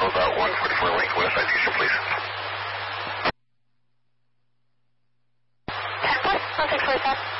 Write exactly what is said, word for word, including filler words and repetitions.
about one forty-four link west side Houston, please. ten plus, one six four seven.